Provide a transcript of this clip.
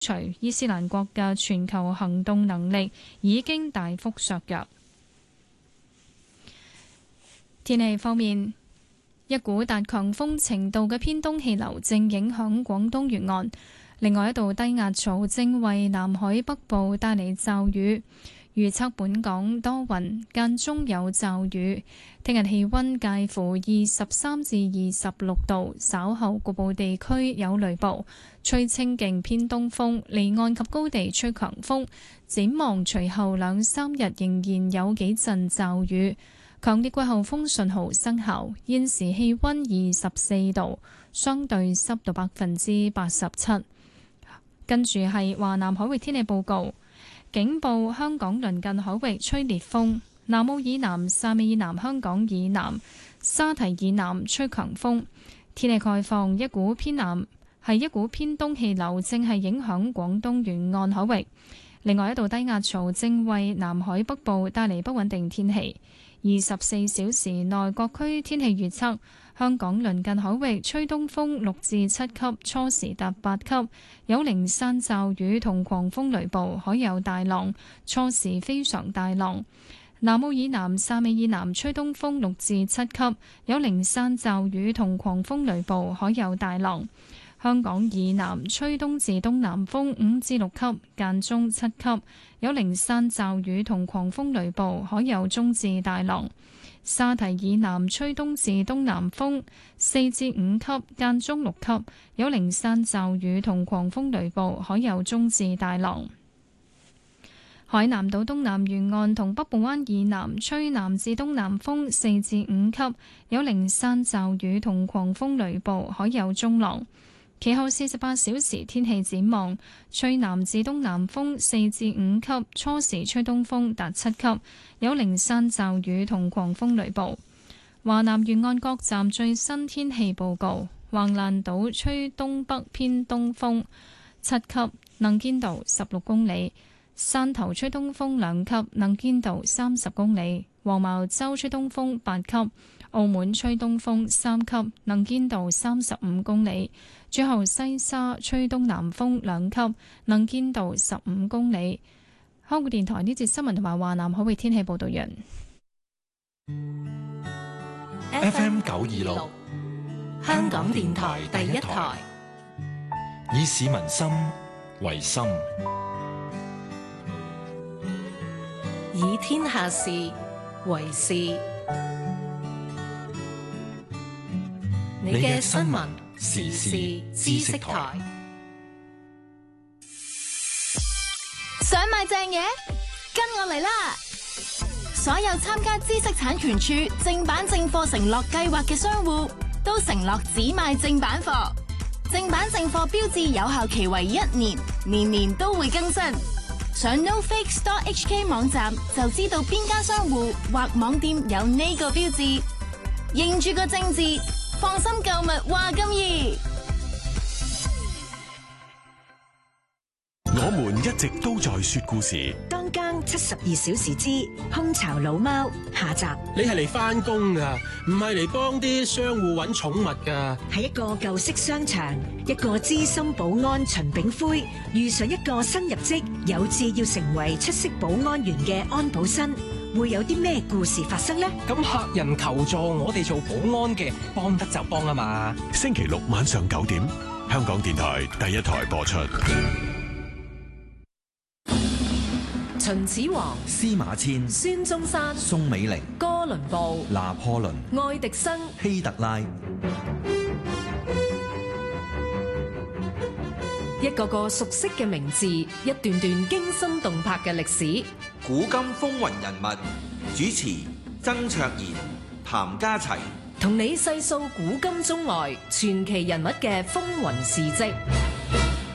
除伊斯蘭國嘅全球行動能力已經大幅削弱。天氣方面，一股達強風程度嘅偏東氣流正影響廣東沿岸，另外一道低壓槽正為南海北部帶嚟驟雨。預測本港多雲，間中有驟雨。聽日氣溫介乎23至26度，稍後局部地區有雷暴，吹清勁偏東風，離岸及高地吹強風。展望隨後2、3日仍然有幾陣驟雨。強烈季候風信號生效。現時氣溫24度，相對濕度87%。跟住係華南海域天氣報告。警報：香港鄰近海域吹烈風，南澳以南、汕尾以南、香港以南、沙堤以南吹強風。天氣概況：一股偏東氣流正係影響廣東沿岸海域，另外一道低壓槽正為南海北部帶嚟不穩定天氣。24小時內各區天氣預測。香港鄰近海域吹東風6至7級，初時達8級，有零散驟雨同狂風雷暴，海有大浪，初時非常大浪。南澳以南、汕尾以南吹東風6至7級，有零散驟雨同狂風雷暴，海有大浪。香港以南吹東至東南風5至6級，間中7級，有零散驟雨同狂風雷暴，海有中至大浪。沙堤以南吹東至東南風4至5級，間中6級，有零散驟雨同狂風雷暴，海有中至大浪。海南島東南沿岸同北部灣以南吹南至東南風4至5級，有零散驟雨同狂風雷暴，海有中浪。其後48小時天氣展望：吹南至東南風4至5級，初時吹東風達7級，有零散驟雨同狂風雷暴。華南沿岸各站最新天氣報告：橫瀾島吹東北偏東風7級，能見度16公里；汕頭吹東風2級，能見度30公里；黃茅洲吹東風8級。澳門吹東風3級，能見度35公里。最後西沙吹東南風2級，能見度15公里。香港電台呢節新聞同埋華南海域天氣報道完。 FM 926，香港電台第一台，以市民心為心， 以天下事為事。你嘅新聞時事知識台， 想買正嘢，跟我嚟啦！所有參加知識產權署正版正貨承諾計劃嘅商戶，都承諾只賣正版貨。正版正貨標誌有效期為1年，年年都會更新。上 nofake.hk 網站就知道邊間商戶或網店有呢個標誌，認住個正字。放心購物話咁易。 我們一直都在說故事。 當更72小時之空巢老貓下集。 你係嚟返工噶，唔係嚟幫啲商戶揾寵物噶。 喺一個舊式商場，一個資深保安秦炳輝遇上一個新入職有志要成為出色保安員嘅安保生。會有啲咩故事發生呢？ 咁客人求助，我哋做保安嘅，幫得就幫啊嘛。 星期六晚上9點，香港電台第一台播出。 秦始皇、 司馬遷、 孫中山、 宋美齡、 哥倫布、 拿破崙、 愛迪生、 希特拉， 一個個熟悉嘅名字，一段段驚心動魄嘅歷史。 古今風雲人物，主持曾卓然、譚家齊， 同你細數古今中外傳奇人物嘅風雲事跡。